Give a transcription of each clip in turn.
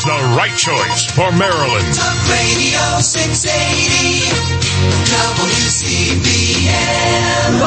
the right choice for Maryland. Talk Radio 680 WCBM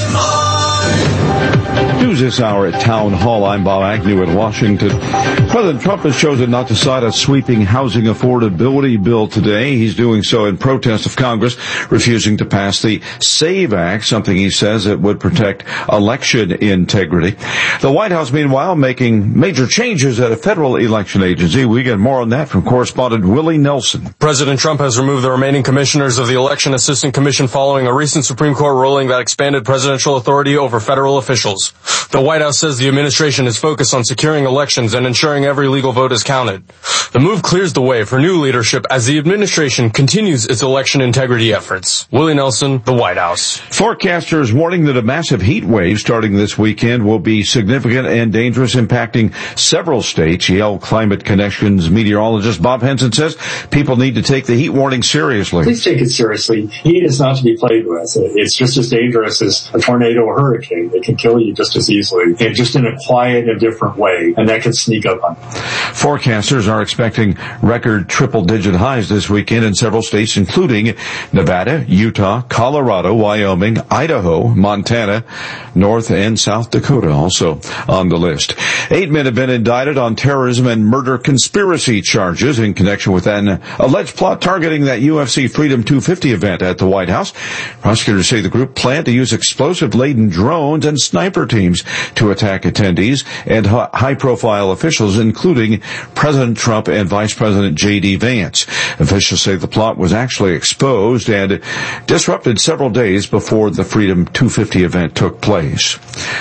Baltimore. News this hour at Town Hall. I'm Bob Agnew in Washington. President Trump has chosen not to sign a sweeping housing affordability bill today. He's doing so in protest of Congress refusing to pass the SAVE Act, something he says it would protect election integrity. The White House, meanwhile, making major changes at a federal election agency. We get more on that from correspondent Willie Nelson. President Trump has removed the remaining commissioners of the Election Assistance Commission following a recent Supreme Court ruling that expanded presidential authority over federal officials. The White House says the administration is focused on securing elections and ensuring every legal vote is counted. The move clears the way for new leadership as the administration continues its election integrity efforts. Willie Nelson, the White House. Forecasters warning that a massive heat wave starting this weekend will be significant and dangerous, impacting several states. Yale Climate Connections meteorologist Bob Henson says people need to take the heat warning seriously. Please take it seriously. Heat is not to be played with. It's just as dangerous as a tornado or hurricane. It can kill you just as easily, and just in a quiet and different way, and that can sneak up on you. Forecasters are expecting record triple-digit highs this weekend in several states, including Nevada, Utah, Colorado, Wyoming, Idaho, Montana, North and South Dakota also on the list. 8 men have been indicted on terrorism and murder conspiracy charges in connection with an alleged plot targeting that UFC Freedom 250 event at the White House. Prosecutors say the group planned to use explosive-laden drones and sniper teams to attack attendees and high-profile officials, including President Trump and Vice President J.D. Vance. Officials say the plot was actually exposed and disrupted several days before the Freedom 250 event took place.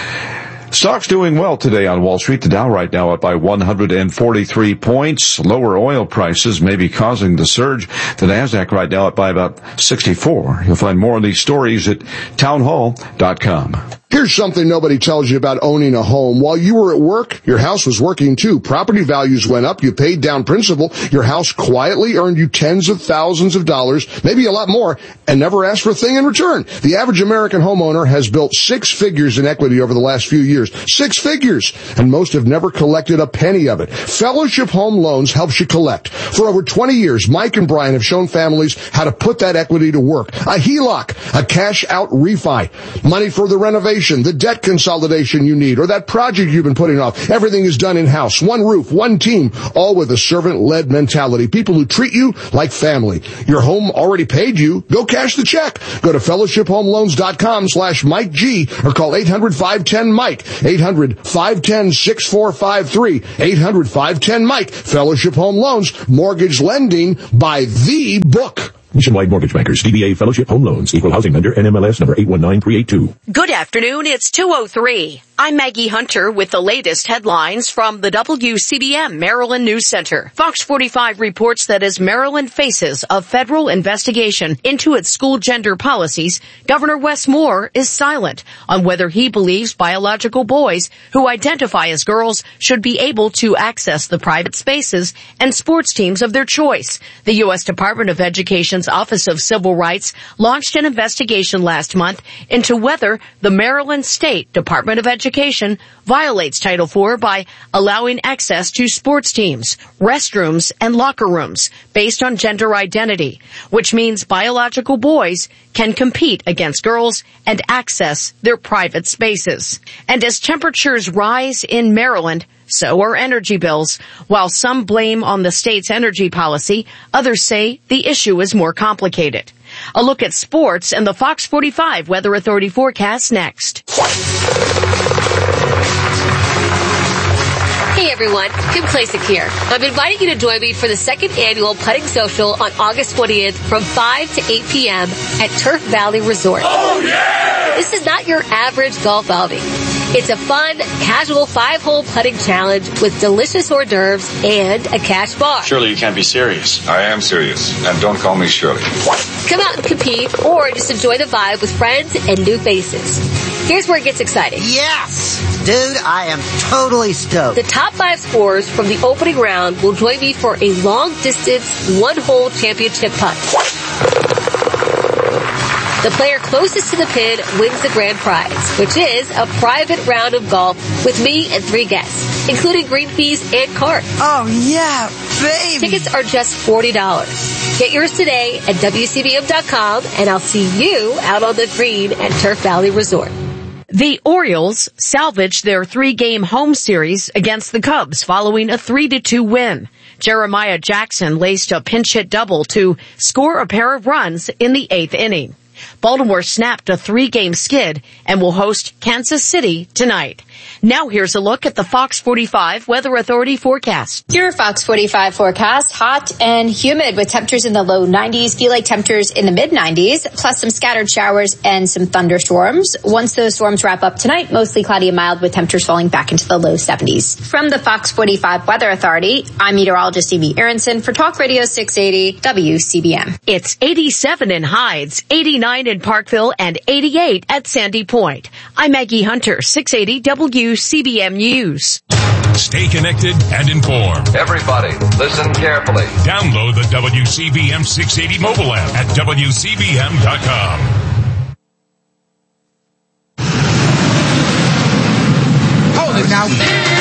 Stocks doing well today on Wall Street. The Dow right now up by 143 points. Lower oil prices may be causing the surge. The Nasdaq right now up by about 64. You'll find more on these stories at townhall.com. Here's something nobody tells you about owning a home. While you were at work, your house was working too. Property values went up. You paid down principal. Your house quietly earned you tens of thousands of dollars, maybe a lot more, and never asked for a thing in return. The average American homeowner has built 6 figures in equity over the last few years. 6 figures! And most have never collected a penny of it. Fellowship Home Loans helps you collect. For over 20 years, Mike and Brian have shown families how to put that equity to work. A HELOC, a cash-out refi, money for the renovation, the debt consolidation you need, or that project you've been putting off. Everything is done in-house. One roof, one team, all with a servant-led mentality. People who treat you like family. Your home already paid you. Go cash the check. Go to fellowshiphomeloans.com/Mike G or call 800-510-MIKE. 800-510-6453. 800-510-MIKE. Fellowship Home Loans. Mortgage lending by the book. Nationwide Mortgage Bankers, DBA Fellowship Home Loans, Equal Housing Lender, NMLS number 819382. Good afternoon, it's 2:03. I'm Maggie Hunter with the latest headlines from the WCBM Maryland News Center. Fox 45 reports that as Maryland faces a federal investigation into its school gender policies, Governor Wes Moore is silent on whether he believes biological boys who identify as girls should be able to access the private spaces and sports teams of their choice. The U.S. Department of Education's Office of Civil Rights launched an investigation last month into whether the Maryland State Department of Education violates Title IV by allowing access to sports teams, restrooms, and locker rooms based on gender identity, which means biological boys can compete against girls and access their private spaces. And as temperatures rise in Maryland, so are energy bills. While some blame on the state's energy policy, others say the issue is more complicated. A look at sports and the Fox 45 Weather Authority forecast next. Hey everyone, Kim Klasick here. I'm inviting you to join me for the second annual Putting Social on August 20th from 5 to 8 p.m. at Turf Valley Resort. Oh yeah! This is not your average golf outing. It's a fun, casual 5-hole putting challenge with delicious hors d'oeuvres and a cash bar. Surely you can't be serious. I am serious, and don't call me Shirley. Come out and compete or just enjoy the vibe with friends and new faces. Here's where it gets exciting. Yes! Dude, I am totally stoked. The top 5 scorers from the opening round will join me for a long-distance, 1-hole championship putt. The player closest to the pin wins the grand prize, which is a private round of golf with me and 3 guests, including green fees and cards. Oh, yeah, baby. Tickets are just $40. Get yours today at WCBM.com, and I'll see you out on the green at Turf Valley Resort. The Orioles salvaged their 3-game home series against the Cubs following a 3-2 win. Jeremiah Jackson laced a pinch hit double to score a pair of runs in the 8th inning. Baltimore snapped a 3-game skid and will host Kansas City tonight. Now here's a look at the Fox 45 Weather Authority forecast. Your Fox 45 forecast, hot and humid with temperatures in the low 90s, feel like temperatures in the mid 90s, plus some scattered showers and some thunderstorms. Once those storms wrap up tonight, mostly cloudy and mild with temperatures falling back into the low 70s. From the Fox 45 Weather Authority, I'm meteorologist Amy Aronson for Talk Radio 680 WCBM. It's 87 in Hides, 89 in Parkville, and 88 at Sandy Point. I'm Maggie Hunter, 680 WCBM News. Stay connected and informed. Everybody, listen carefully. Download the WCBM 680 mobile app at WCBM.com. Hold it now.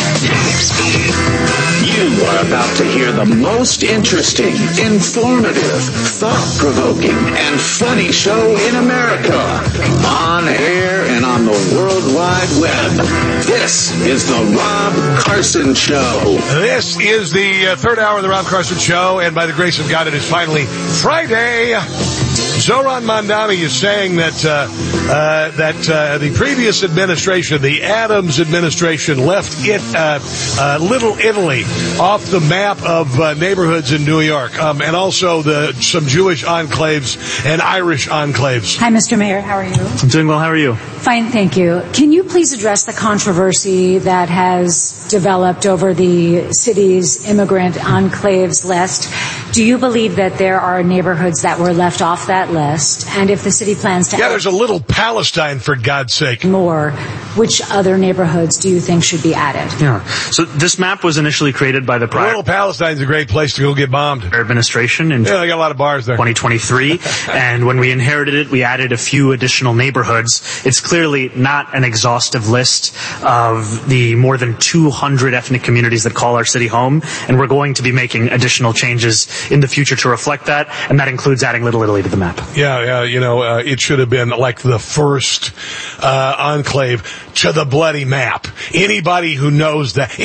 You are about to hear the most interesting, informative, thought-provoking, and funny show in America. On air and on the World Wide Web. This is the Rob Carson Show. This is the third hour of the Rob Carson Show, and by the grace of God, it is finally Friday. Zoran Mandani is saying that the previous administration, the Adams administration, left Little Italy off the map of neighborhoods in New York, and also some Jewish enclaves and Irish enclaves. Hi, Mr. Mayor. How are you? I'm doing well. How are you? Fine, thank you. Can you please address the controversy that has developed over the city's immigrant enclaves list? Do you believe that there are neighborhoods that were left off that list? And if the city plans to... Yeah, there's a Little Palestine, for God's sake. More, which other neighborhoods do you think should be added? Yeah. So this map was initially created by the prior... Little Palestine's a great place to go get bombed. Administration in they got a lot of bars there. 2023. And when we inherited it, we added a few additional neighborhoods. It's clearly not an exhaustive list of the more than 200 ethnic communities that call our city home. And we're going to be making additional changes in the future to reflect that. And that includes adding Little Italy to the map. Yeah, it should have been like the first enclave to the bloody map. Anybody who knows that,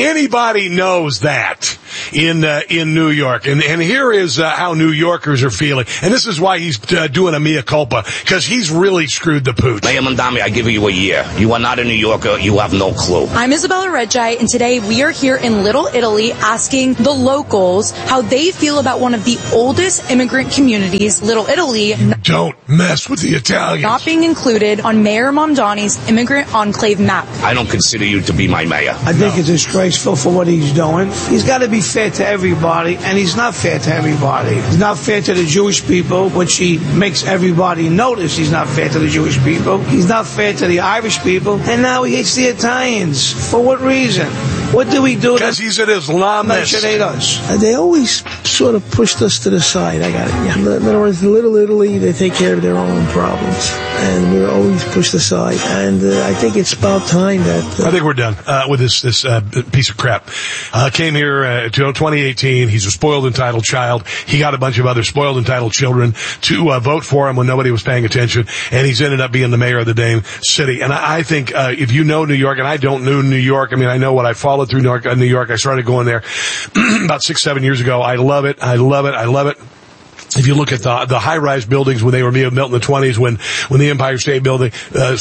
in New York. And here is how New Yorkers are feeling. And this is why he's doing a mea culpa, because he's really screwed the pooch. Mayor Mandami, I give you a year. You are not a New Yorker. You have no clue. I'm Isabella Reggi, and today we are here in Little Italy asking the locals how they feel about one of the oldest immigrant communities, Little Italy. Don't mess with the Italians. Not being included on Mayor Mamdani's immigrant enclave map. I don't consider you to be my mayor. I think it's disgraceful for what he's doing. He's got to be fair to everybody, and he's not fair to everybody. He's not fair to the Jewish people, which he makes everybody notice he's not fair to the Jewish people. He's not fair to the Irish people, and now he hates the Italians. For what reason? What do we do? Because he's an Islamist. They does. They always sort of pushed us to the side. I got it. Yeah. In other words, Little Italy, they take care of their own problems, and we're always pushed aside. And I think it's about time that I think we're done with this piece of crap. Came here 2018. He's a spoiled, entitled child. He got a bunch of other spoiled, entitled children to vote for him when nobody was paying attention, and he's ended up being the mayor of the dang city. And I think if you know New York, and I don't know New York, I mean, I know what I followed through New York. I started going there about 6-7 years ago. I love it. I love it. I love it. If you look at the high-rise buildings when they were built in the 20s, when the Empire State Building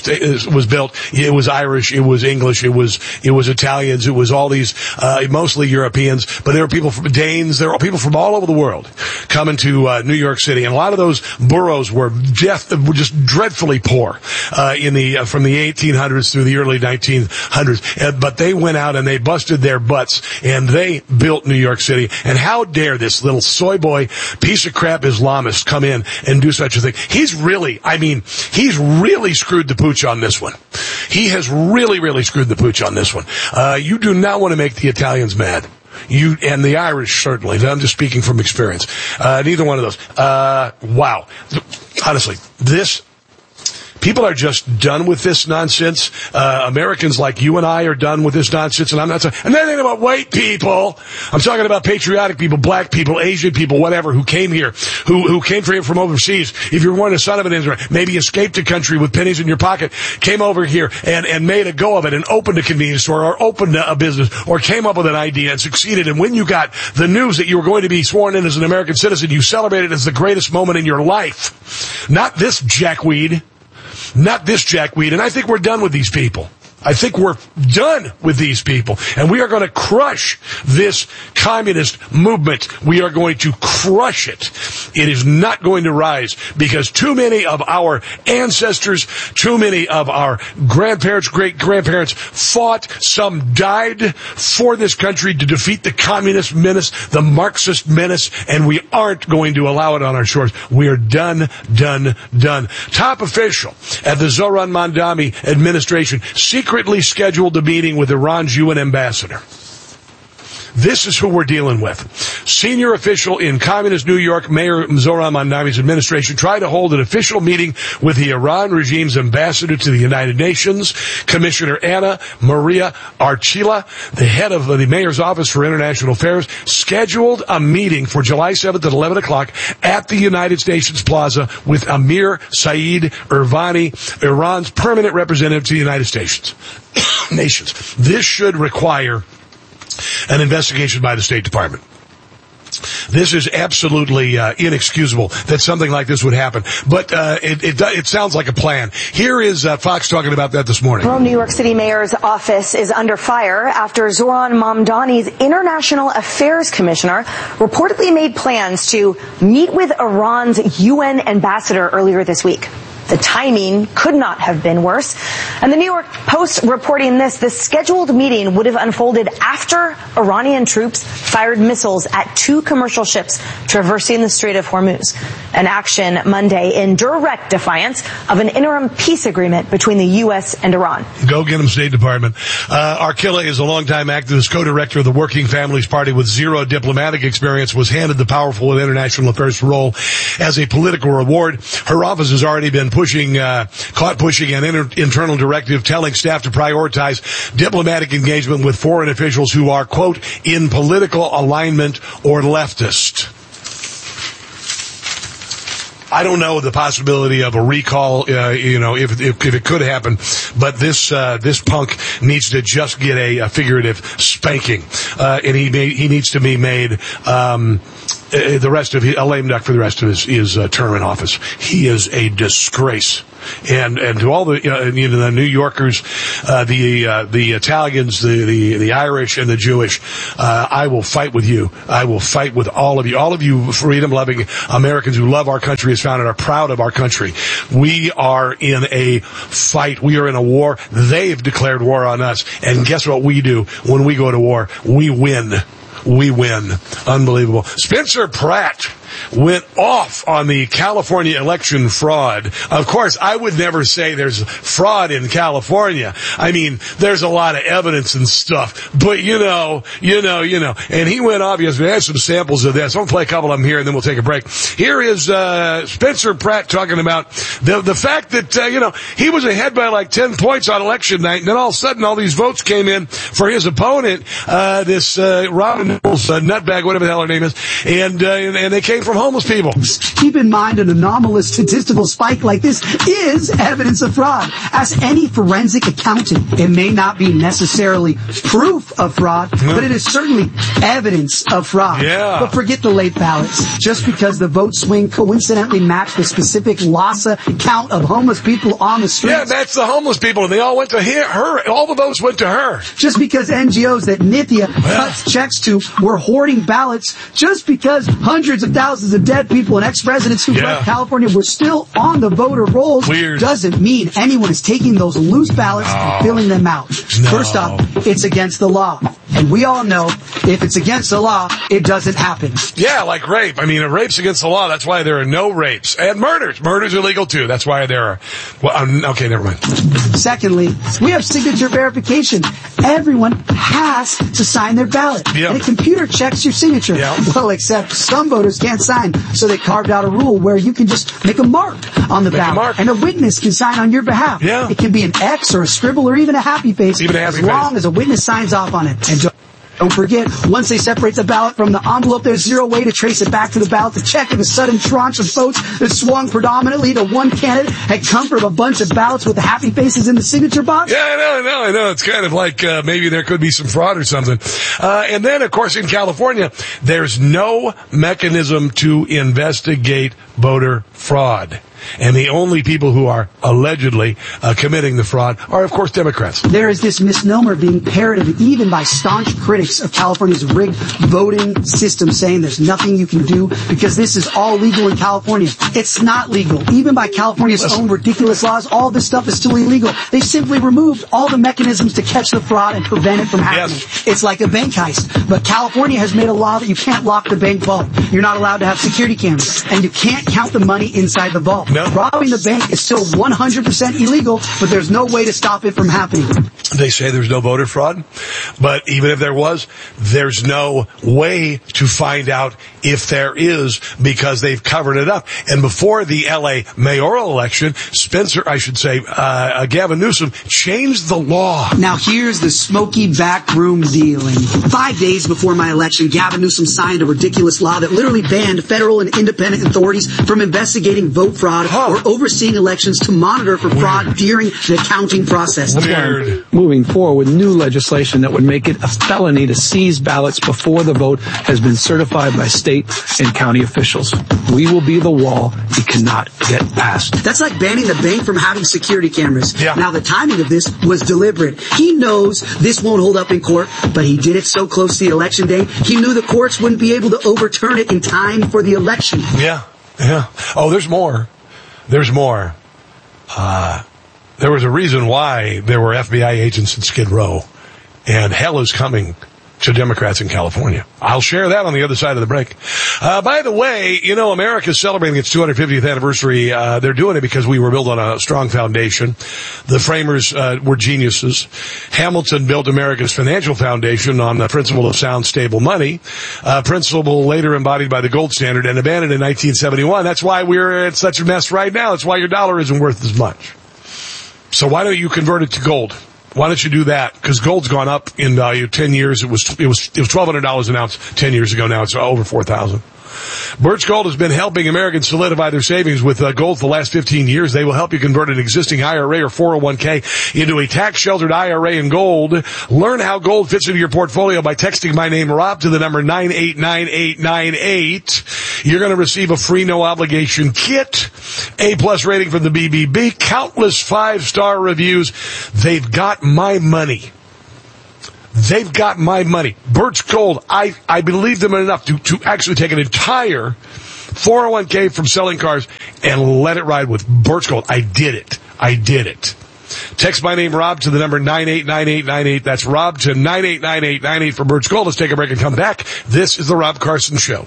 was built, it was Irish, it was English, it was Italians, it was all these mostly Europeans, but there were people from Danes, there were people from all over the world coming to New York City, and a lot of those boroughs were just dreadfully poor from the 1800s through the early 1900s. But they went out and they busted their butts and they built New York City. And how dare this little soy boy piece of crap Islamist come in and do such a thing. He's really screwed the pooch on this one. He has really screwed the pooch on this one. You do not want to make the Italians mad. You and the Irish, certainly. I'm just speaking from experience. Neither one of those. Wow. Honestly, this People are just done with this nonsense. Americans like you and I are done with this nonsense, and I'm not talking, and that ain't about white people. I'm talking about patriotic people, black people, Asian people, whatever, who came here, who came from overseas. If you're one, a son of an immigrant, maybe escaped the country with pennies in your pocket, came over here and made a go of it and opened a convenience store or opened a business or came up with an idea and succeeded. And when you got the news that you were going to be sworn in as an American citizen, you celebrated as the greatest moment in your life. Not this jackweed. Not this jackweed. And I think we're done with these people. I think we're done with these people. And we are going to crush this communist movement. We are going to crush it. It is not going to rise because too many of our ancestors, too many of our grandparents, great-grandparents fought. Some died for this country to defeat the communist menace, the Marxist menace, and we aren't going to allow it on our shores. We are done. Top official at the Zoran Mandami administration secretly scheduled a meeting with Iran's UN ambassador. This is who we're dealing with. Senior official in communist New York, Mayor Zoran Mandami's administration tried to hold an official meeting with the Iran regime's ambassador to the United Nations, Commissioner Anna Maria Archila, the head of the mayor's office for international affairs, scheduled a meeting for July 7th at 11 o'clock at the United Nations Plaza with Amir Saeed Irvani, Iran's permanent representative to the United States. Nations. This should require an investigation by the State Department. This is absolutely inexcusable that something like this would happen. But it sounds like a plan. Here is Fox talking about that this morning. New York City Mayor's office is under fire after Zoran Mamdani's International Affairs Commissioner reportedly made plans to meet with Iran's UN ambassador earlier this week. The timing could not have been worse. And the New York Post reporting this, the scheduled meeting would have unfolded after Iranian troops fired missiles at two commercial ships traversing the Strait of Hormuz. An action Monday in direct defiance of an interim peace agreement between the U.S. and Iran. Go get them, State Department. Arkilla is a longtime activist, co-director of the Working Families Party with zero diplomatic experience, was handed the powerful and international affairs role as a political reward. Her office has already been caught pushing an internal directive telling staff to prioritize diplomatic engagement with foreign officials who are, quote, in political alignment or leftist. I don't know the possibility of a recall, if it could happen, but this punk needs to just get a figurative spanking, and he needs to be made, the rest of a lame duck for the rest of his term in office. He is a disgrace. And to all the, the New Yorkers, the Italians, the Irish and the Jewish, I will fight with you. I will fight with all of you freedom-loving Americans who love our country as founded, are proud of our country. We are in a fight. We are in a war. They've declared war on us. And guess what we do when we go to war? We win. We win. Unbelievable. Spencer Pratt went off on the California election fraud. Of course, I would never say there's fraud in California. I mean, there's a lot of evidence and stuff. But you know. And he went off yesterday. I have some samples of this. I'm going to play a couple of them here and then we'll take a break. Here is Spencer Pratt talking about the fact that, he was ahead by like 10 points on election night, and then all of a sudden all these votes came in for his opponent, this Robin Nichols nutbag, whatever the hell her name is, and they came from homeless people. Keep in mind, an anomalous statistical spike like this is evidence of fraud. Ask any forensic accountant. It may not be necessarily proof of fraud, but it is certainly evidence of fraud. Yeah. But forget the late ballots. Just because the vote swing coincidentally matched the specific LASA count of homeless people on the streets. Yeah, that's the homeless people, and they all went to her. All the votes went to her. Just because NGOs that Nithya cuts checks to were hoarding ballots, just because hundreds of thousands of dead people and ex-presidents who left California were still on the voter rolls, doesn't mean anyone is taking those loose ballots and filling them out. First off, it's against the law. And we all know if it's against the law, it doesn't happen. Yeah, like rape. I mean, if rape's against the law, that's why there are no rapes. And murders. Murder's illegal too. That's why there are. Well, okay, never mind. Secondly, we have signature verification. Everyone has to sign their ballot. Yep. And a computer checks your signature. Yep. Well, except some voters can't sign, so they carved out a rule where you can just make a mark on the ballot. And a witness can sign on your behalf. Yeah. It can be an X or a scribble or even a happy face. Even a happy as long as a witness signs off on it. And don't forget, once they separate the ballot from the envelope, there's zero way to trace it back to the ballot to check if a sudden tranche of votes that swung predominantly to one candidate had come from a bunch of ballots with the happy faces in the signature box. Yeah, I know. It's kind of like maybe there could be some fraud or something. And then, of course, in California, there's no mechanism to investigate voter fraud. And the only people who are allegedly committing the fraud are, of course, Democrats. There is this misnomer being parroted even by staunch critics of California's rigged voting system, saying there's nothing you can do because this is all legal in California. It's not legal. Even by California's own ridiculous laws, all this stuff is still illegal. They simply removed all the mechanisms to catch the fraud and prevent it from happening. Yes. It's like a bank heist. But California has made a law that you can't lock the bank vault. You're not allowed to have security cameras. And you can't count the money inside the vault. No. Robbing the bank is still 100% illegal, but there's no way to stop it from happening. They say there's no voter fraud, but even if there was, there's no way to find out if there is because they've covered it up. And before the LA mayoral election, Gavin Newsom changed the law. Now here's the smoky backroom dealing. 5 days before my election, Gavin Newsom signed a ridiculous law that literally banned federal and independent authorities from investigating vote fraud or overseeing elections to monitor for fraud during the counting process. Weird. Moving forward with new legislation that would make it a felony to seize ballots before the vote has been certified by state and county officials. We will be the wall he cannot get past. That's like banning the bank from having security cameras. Yeah. Now, the timing of this was deliberate. He knows this won't hold up in court, but he did it so close to the election day, he knew the courts wouldn't be able to overturn it in time for the election. Yeah. Oh, there's more. There was a reason why there were FBI agents in Skid Row, and hell is coming to Democrats in California. I'll share that on the other side of the break. By the way, America's celebrating its 250th anniversary. They're doing it because we were built on a strong foundation. The framers were geniuses. Hamilton built America's financial foundation on the principle of sound, stable money, a principle later embodied by the gold standard and abandoned in 1971. That's why we're in such a mess right now. That's why your dollar isn't worth as much. So why don't you convert it to gold? Why don't you do that? Because gold's gone up in value. 10 years, it was $1,200 an ounce 10 years ago. Now it's over $4,000. Birch Gold has been helping Americans solidify their savings with gold for the last 15 years. They will help you convert an existing IRA or 401k into a tax-sheltered IRA in gold. Learn how gold fits into your portfolio by texting my name, Rob, to the number 989898. You're going to receive a free no-obligation kit, A+ rating from the BBB, countless 5-star reviews. They've got my money. They've got my money. Birch Gold, I believe them enough to actually take an entire 401k from selling cars and let it ride with Birch Gold. I did it. Text my name, Rob, to the number 989898. That's Rob to 989898 for Birch Gold. Let's take a break and come back. This is the Rob Carson Show.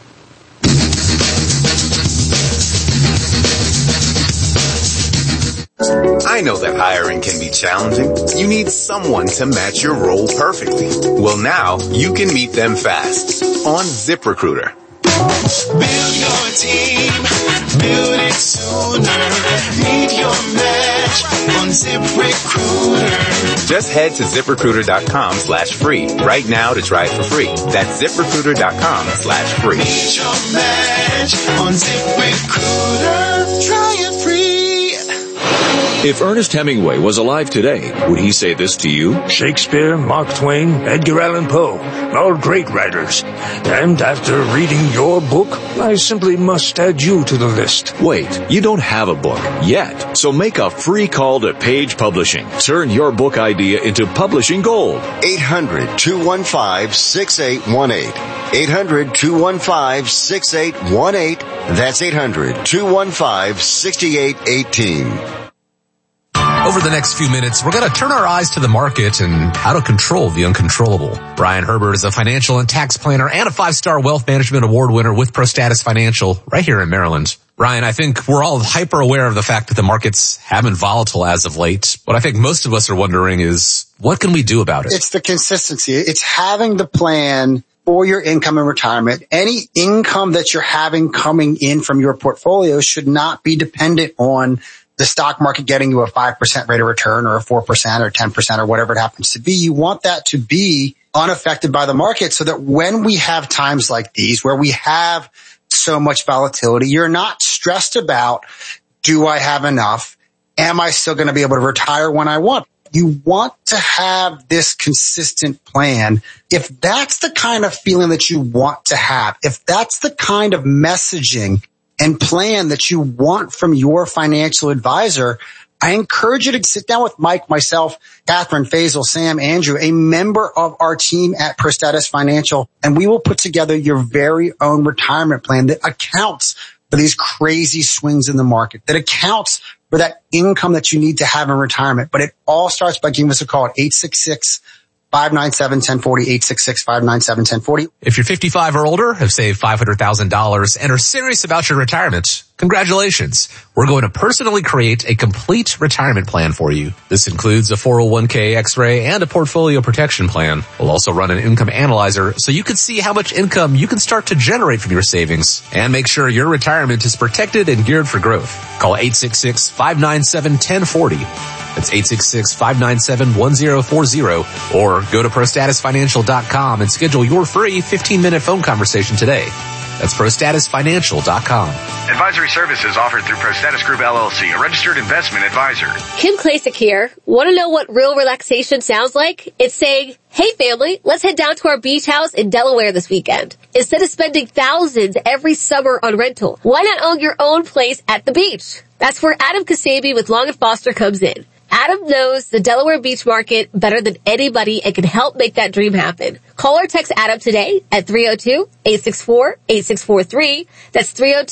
I know that hiring can be challenging. You need someone to match your role perfectly. Well, now you can meet them fast on ZipRecruiter. Build your team, build it sooner. Meet your match on ZipRecruiter. Just head to ZipRecruiter.com/free right now to try it for free. That's ZipRecruiter.com/free. Meet your match on ZipRecruiter. Try it free. If Ernest Hemingway was alive today, would he say this to you? Shakespeare, Mark Twain, Edgar Allan Poe, all great writers. And after reading your book, I simply must add you to the list. Wait, you don't have a book yet, so make a free call to Page Publishing. Turn your book idea into publishing gold. 800-215-6818. 800-215-6818. That's 800-215-6818. Over the next few minutes, we're going to turn our eyes to the market and how to control the uncontrollable. Brian Herbert is a financial and tax planner and a 5-star wealth management award winner with ProStatus Financial right here in Maryland. Brian, I think we're all hyper aware of the fact that the markets have been volatile as of late. What I think most of us are wondering is, what can we do about it? It's the consistency. It's having the plan for your income and retirement. Any income that you're having coming in from your portfolio should not be dependent on the stock market getting you a 5% rate of return or a 4% or 10% or whatever it happens to be. You want that to be unaffected by the market so that when we have times like these where we have so much volatility, you're not stressed about, do I have enough? Am I still going to be able to retire when I want? You want to have this consistent plan. If that's the kind of feeling that you want to have, if that's the kind of messaging and plan that you want from your financial advisor, I encourage you to sit down with Mike, myself, Catherine, Faisal, Sam, Andrew, a member of our team at ProStatus Financial, and we will put together your very own retirement plan that accounts for these crazy swings in the market, that accounts for that income that you need to have in retirement. But it all starts by giving us a call at 866-597-1040, 866-597-1040. If you're 55 or older, have saved $500,000 and are serious about your retirement, congratulations. We're going to personally create a complete retirement plan for you. This includes a 401k X-ray and a portfolio protection plan. We'll also run an income analyzer so you can see how much income you can start to generate from your savings and make sure your retirement is protected and geared for growth. Call 866-597-1040. That's 866-597-1040 or go to ProStatusFinancial.com and schedule your free 15-minute phone conversation today. That's ProStatusFinancial.com. Advisory services offered through ProStatus Group LLC, a registered investment advisor. Kim Klasick here. Want to know what real relaxation sounds like? It's saying, hey family, let's head down to our beach house in Delaware this weekend. Instead of spending thousands every summer on rental, why not own your own place at the beach? That's where Adam Kasabi with Long & Foster comes in. Adam knows the Delaware beach market better than anybody and can help make that dream happen. Call or text Adam today at 302-864-8643. That's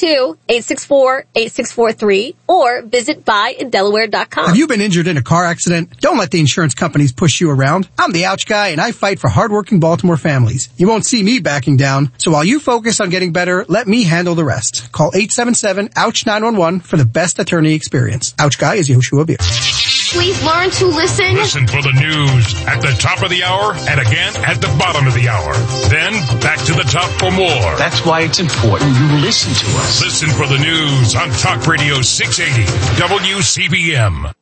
302-864-8643 or visit buyindelaware.com. Have you been injured in a car accident? Don't let the insurance companies push you around. I'm the Ouch Guy and I fight for hardworking Baltimore families. You won't see me backing down. So while you focus on getting better, let me handle the rest. Call 877-OUCH-911 for the best attorney experience. Ouch Guy is Yoshua Beer. Please learn to listen. Listen for the news at the top of the hour and again at the bottom of the hour. Then back to the top for more. That's why it's important you listen to us. Listen for the news on Talk Radio 680 WCBM.